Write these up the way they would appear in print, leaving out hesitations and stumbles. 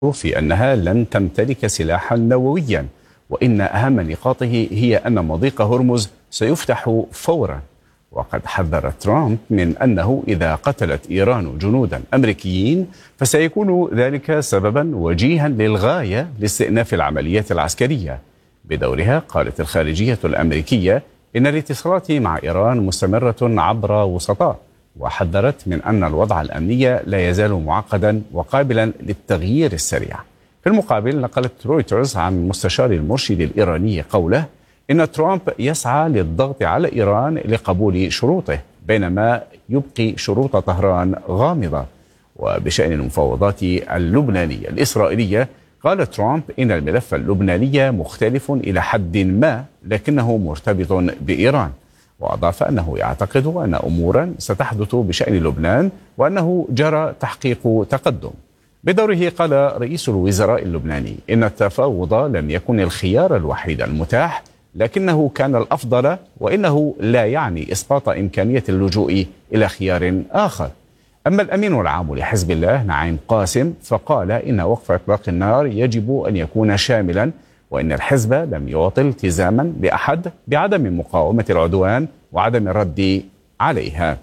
في أنها لن تمتلك سلاحا نوويا، وإن أهم نقاطه هي أن مضيق هرمز سيفتح فورا. وقد حذر ترامب من أنه إذا قتلت إيران جنودا أمريكيين فسيكون ذلك سببا وجيها للغاية لاستئناف العمليات العسكرية. بدورها قالت الخارجية الأمريكية إن الاتصالات مع إيران مستمرة عبر وسطاء، وحذرت من أن الوضع الأمني لا يزال معقدا وقابلا للتغيير السريع. في المقابل نقلت رويترز عن مستشار المرشد الإيراني قوله إن ترامب يسعى للضغط على إيران لقبول شروطه، بينما يبقي شروط طهران غامضة. وبشأن المفاوضات اللبنانية الإسرائيلية قال ترامب إن الملف اللبناني مختلف إلى حد ما، لكنه مرتبط بإيران. وأضاف أنه يعتقد أن أمورا ستحدث بشأن لبنان وأنه جرى تحقيق تقدم. بدوره قال رئيس الوزراء اللبناني إن التفاوض لم يكن الخيار الوحيد المتاح، لكنه كان الأفضل، وإنه لا يعني إسقاط إمكانية اللجوء إلى خيار آخر. أما الأمين العام لحزب الله نعيم قاسم فقال إن وقف إطلاق النار يجب أن يكون شاملا، وإن الحزب لم يعطي التزاما لأحد بعدم مقاومة العدوان وعدم الرد عليها.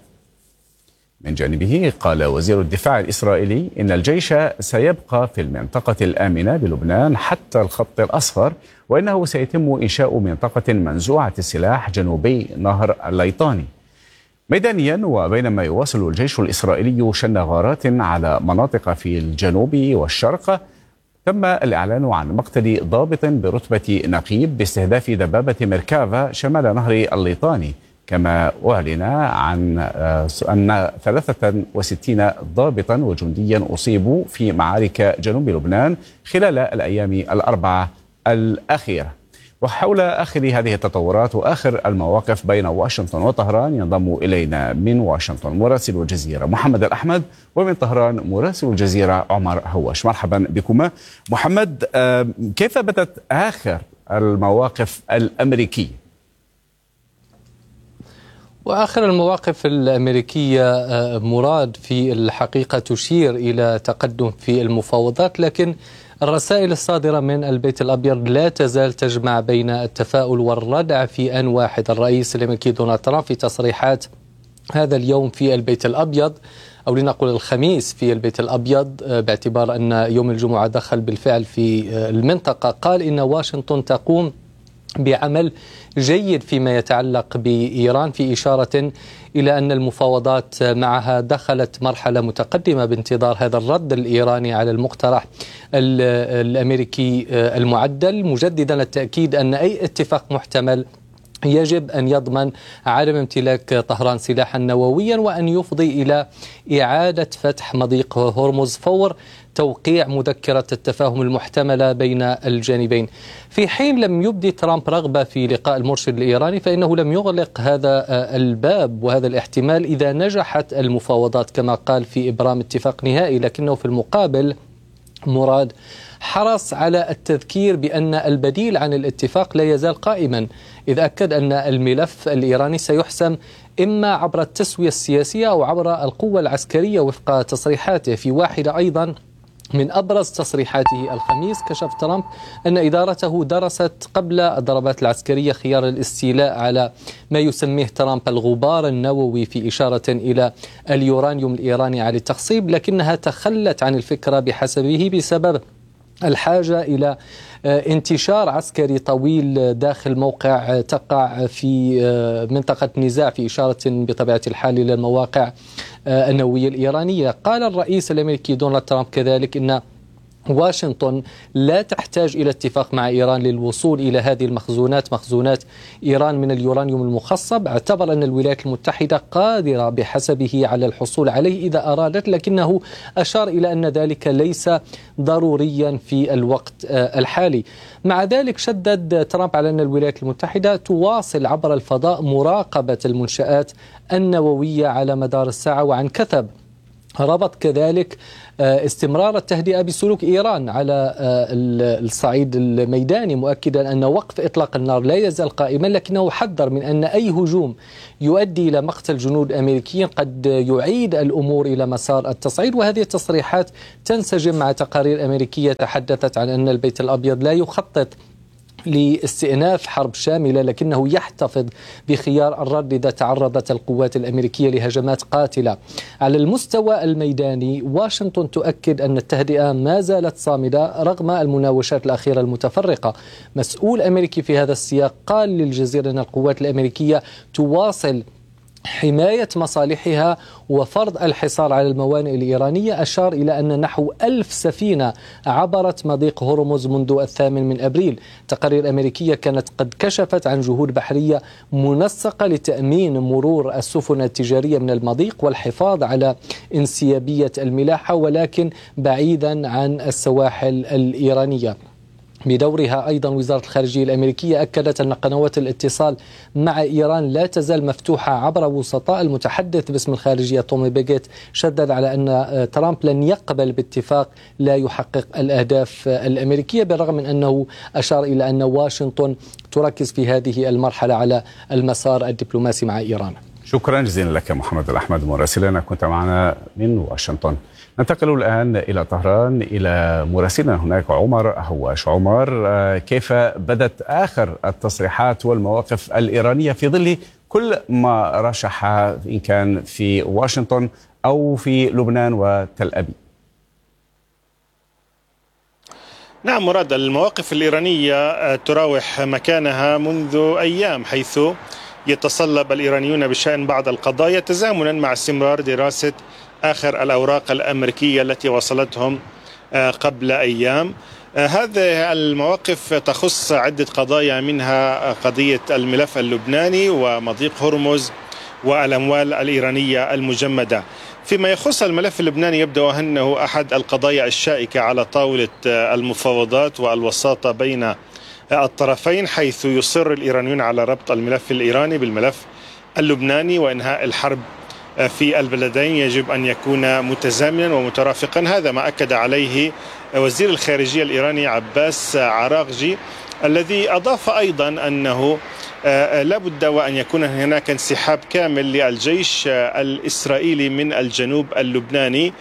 من جانبه قال وزير الدفاع الإسرائيلي إن الجيش سيبقى في المنطقة الآمنة بلبنان حتى الخط الأصفر، وإنه سيتم إنشاء منطقة منزوعة السلاح جنوبي نهر الليطاني. ميدانيا، وبينما يواصل الجيش الإسرائيلي شن غارات على مناطق في الجنوب والشرق، تم الإعلان عن مقتل ضابط برتبة نقيب باستهداف دبابة ميركافا شمال نهر الليطاني، كما أعلن عن أن 63 ضابطا وجنديا أصيبوا في معارك جنوب لبنان خلال الأيام الأربعة الأخيرة. وحول آخر هذه التطورات وآخر المواقف بين واشنطن وطهران ينضم إلينا من واشنطن مراسل الجزيرة محمد الأحمد، ومن طهران مراسل الجزيرة عمر هواش. مرحبا بكما. محمد، كيف بدت آخر المواقف الأمريكية؟ وآخر المواقف الأمريكية مراد في الحقيقة تشير إلى تقدم في المفاوضات، لكن الرسائل الصادرة من البيت الأبيض لا تزال تجمع بين التفاؤل والردع في آن واحد. الرئيس الأمريكي دونالد ترامب في تصريحات هذا اليوم في البيت الأبيض، أو لنقل الخميس في البيت الأبيض باعتبار أن يوم الجمعة دخل بالفعل في المنطقة، قال إن واشنطن تقوم بعمل جيد فيما يتعلق بإيران، في إشارة إلى أن المفاوضات معها دخلت مرحلة متقدمة بانتظار هذا الرد الإيراني على المقترح الأمريكي المعدل، مجددا التأكيد أن أي اتفاق محتمل يجب أن يضمن عدم امتلاك طهران سلاحا نوويا، وأن يفضي إلى إعادة فتح مضيق هرمز فور توقيع مذكرة التفاهم المحتملة بين الجانبين. في حين لم يبدي ترامب رغبة في لقاء المرشد الإيراني، فإنه لم يغلق هذا الباب وهذا الاحتمال إذا نجحت المفاوضات كما قال في إبرام اتفاق نهائي. لكنه في المقابل مراد حرص على التذكير بأن البديل عن الاتفاق لا يزال قائما، إذ أكد أن الملف الإيراني سيحسم إما عبر التسوية السياسية أو عبر القوة العسكرية وفق تصريحاته. في واحدة أيضا من أبرز تصريحاته الخميس كشف ترامب أن إدارته درست قبل الضربات العسكرية خيار الاستيلاء على ما يسميه ترامب الغبار النووي، في إشارة إلى اليورانيوم الإيراني على التخصيب، لكنها تخلت عن الفكرة بحسبه بسبب الحاجة إلى انتشار عسكري طويل داخل موقع تقع في منطقة نزاع، في إشارة بطبيعة الحال إلى المواقع النووية الإيرانية. قال الرئيس الأمريكي دونالد ترامب كذلك إن واشنطن لا تحتاج إلى اتفاق مع إيران للوصول إلى هذه المخزونات، مخزونات إيران من اليورانيوم المخصب. اعتبر أن الولايات المتحدة قادرة بحسبه على الحصول عليه إذا أرادت، لكنه أشار إلى أن ذلك ليس ضروريا في الوقت الحالي. مع ذلك شدد ترامب على أن الولايات المتحدة تواصل عبر الفضاء مراقبة المنشآت النووية على مدار الساعة، وعن كثب ربط كذلك استمرار التهدئة بسلوك إيران على الصعيد الميداني، مؤكدا أن وقف إطلاق النار لا يزال قائما، لكنه حذر من أن أي هجوم يؤدي إلى مقتل جنود أمريكيين قد يعيد الأمور إلى مسار التصعيد. وهذه التصريحات تنسجم مع تقارير أمريكية تحدثت عن أن البيت الأبيض لا يخطط لاستئناف حرب شاملة، لكنه يحتفظ بخيار الرد إذا تعرضت القوات الأمريكية لهجمات قاتلة. على المستوى الميداني، واشنطن تؤكد أن التهدئة ما زالت صامدة رغم المناوشات الأخيرة المتفرقة. مسؤول أمريكي في هذا السياق قال للجزيرة أن القوات الأمريكية تواصل حماية مصالحها وفرض الحصار على الموانئ الإيرانية. أشار إلى أن نحو 1000 سفينة عبرت مضيق هرمز منذ 8 أبريل. تقارير أمريكية كانت قد كشفت عن جهود بحرية منسقة لتأمين مرور السفن التجارية من المضيق والحفاظ على انسيابية الملاحة، ولكن بعيدا عن السواحل الإيرانية. بدورها أيضا وزارة الخارجية الأمريكية أكدت أن قنوات الاتصال مع إيران لا تزال مفتوحة عبر وسطاء. المتحدث باسم الخارجية تومي بيغيت شدد على أن ترامب لن يقبل باتفاق لا يحقق الأهداف الأمريكية، بالرغم من أنه أشار إلى أن واشنطن تركز في هذه المرحلة على المسار الدبلوماسي مع إيران. شكرا جزيلا لك محمد الأحمد مراسلنا، كنت معنا من واشنطن. ننتقل الآن إلى طهران إلى مراسلنا هناك عمر هواش. عمر، كيف بدت آخر التصريحات والمواقف الإيرانية في ظل كل ما رشح إن كان في واشنطن أو في لبنان وتل أبيب؟ نعم مراد، المواقف الإيرانية تراوح مكانها منذ أيام، حيث يتصلب الإيرانيون بشأن بعض القضايا تزامنا مع استمرار دراسة آخر الأوراق الأمريكية التي وصلتهم قبل أيام. هذه المواقف تخص عدة قضايا، منها قضية الملف اللبناني ومضيق هرمز والأموال الإيرانية المجمدة. فيما يخص الملف اللبناني، يبدو أنه أحد القضايا الشائكة على طاولة المفاوضات والوساطة بين الطرفين، حيث يصر الإيرانيون على ربط الملف الإيراني بالملف اللبناني، وإنهاء الحرب في البلدين يجب أن يكون متزامنا ومترافقا. هذا ما أكد عليه وزير الخارجية الإيراني عباس عراغجي، الذي أضاف أيضا أنه لابد وأن يكون هناك انسحاب كامل للجيش الإسرائيلي من الجنوب اللبناني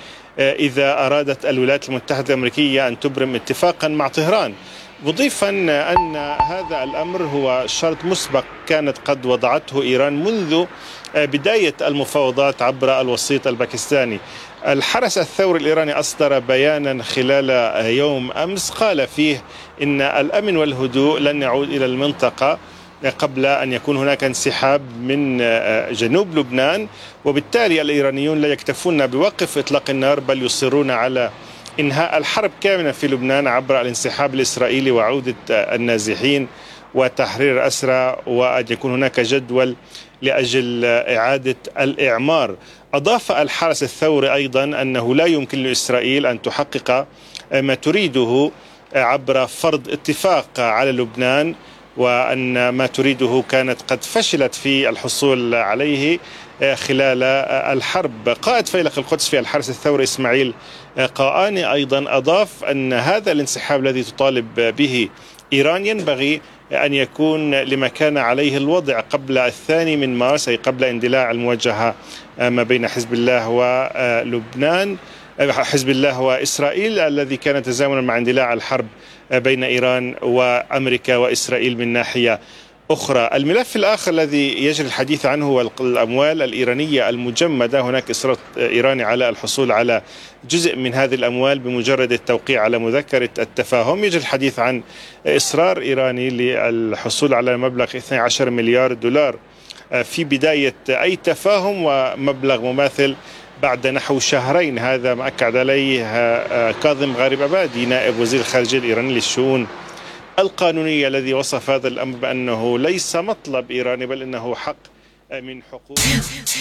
إذا أرادت الولايات المتحدة الأمريكية أن تبرم اتفاقا مع طهران، مضيفا أن هذا الأمر هو شرط مسبق كانت قد وضعته إيران منذ بداية المفاوضات عبر الوسيط الباكستاني. الحرس الثوري الإيراني أصدر بيانا خلال يوم أمس قال فيه إن الأمن والهدوء لن يعود إلى المنطقة قبل أن يكون هناك انسحاب من جنوب لبنان، وبالتالي الإيرانيون لا يكتفون بوقف إطلاق النار بل يصرون على إنهاء الحرب كاملة في لبنان عبر الانسحاب الإسرائيلي وعودة النازحين وتحرير أسرى، وأن يكون هناك جدول لأجل إعادة الإعمار. أضاف الحرس الثوري أيضا أنه لا يمكن لإسرائيل أن تحقق ما تريده عبر فرض اتفاق على لبنان، وأن ما تريده كانت قد فشلت في الحصول عليه خلال الحرب. قائد فيلق القدس في الحرس الثوري إسماعيل قاآني أيضا أضاف أن هذا الانسحاب الذي تطالب به إيران ينبغي أن يكون لما كان عليه الوضع قبل 2 مارس، أي قبل اندلاع المواجهة ما بين حزب الله ولبنان، حزب الله وإسرائيل، الذي كان تزامنا مع اندلاع الحرب بين إيران وأمريكا وإسرائيل من ناحية أخرى. الملف الآخر الذي يجري الحديث عنه هو الأموال الإيرانية المجمدة. هناك إصرار إيراني على الحصول على جزء من هذه الأموال بمجرد التوقيع على مذكرة التفاهم. يجري الحديث عن إصرار إيراني للحصول على مبلغ 12 مليار دولار في بداية أي تفاهم، ومبلغ مماثل بعد نحو 2 شهرين. هذا ما أكد عليه كاظم غريب عبادي نائب وزير الخارجية الإيراني للشؤون القانونية، الذي وصف هذا الأمر بأنه ليس مطلب إيراني بل إنه حق من حقوق